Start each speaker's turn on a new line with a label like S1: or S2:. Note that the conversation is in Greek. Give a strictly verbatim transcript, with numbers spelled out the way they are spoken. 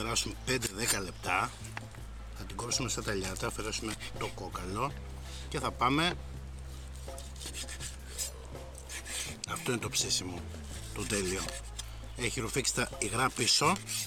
S1: περάσουν πέντε με δέκα λεπτά. Θα την κόψουμε στα ταλιάτα, θα αφαιρέσουμε το κόκαλο και θα πάμε. Αυτό είναι το ψήσιμο, το τέλειο. Έχει ρουφήξει τα υγρά πίσω